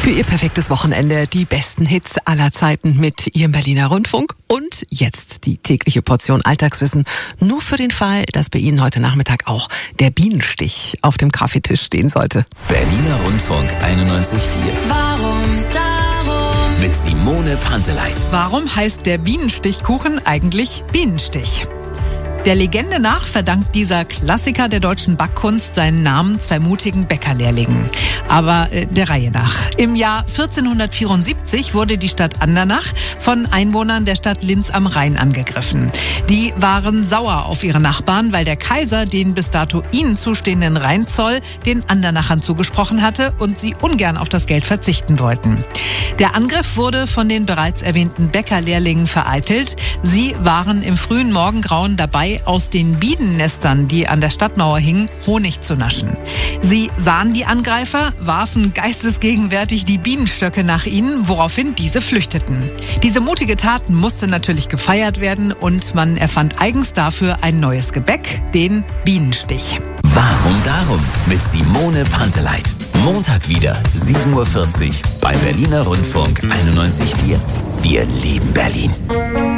Für Ihr perfektes Wochenende die besten Hits aller Zeiten mit Ihrem Berliner Rundfunk. Und jetzt die tägliche Portion Alltagswissen. Nur für den Fall, dass bei Ihnen heute Nachmittag auch der Bienenstich auf dem Kaffeetisch stehen sollte. Berliner Rundfunk 91.4. Warum darum? Mit Simone Panteleit. Warum heißt der Bienenstichkuchen eigentlich Bienenstich? Der Legende nach verdankt dieser Klassiker der deutschen Backkunst seinen Namen zwei mutigen Bäckerlehrlingen. Aber der Reihe nach. Im Jahr 1474 wurde die Stadt Andernach von Einwohnern der Stadt Linz am Rhein angegriffen. Die waren sauer auf ihre Nachbarn, weil der Kaiser den bis dato ihnen zustehenden Rheinzoll den Andernachern zugesprochen hatte und sie ungern auf das Geld verzichten wollten. Der Angriff wurde von den bereits erwähnten Bäckerlehrlingen vereitelt. Sie waren im frühen Morgengrauen dabei, aus den Bienennestern, die an der Stadtmauer hingen, Honig zu naschen. Sie sahen die Angreifer, warfen geistesgegenwärtig die Bienenstöcke nach ihnen, woraufhin diese flüchteten. Diese mutige Tat musste natürlich gefeiert werden und man erfand eigens dafür ein neues Gebäck, den Bienenstich. Warum darum? Mit Simone Panteleit. Montag wieder, 7.40 Uhr bei Berliner Rundfunk 91.4. Wir lieben Berlin.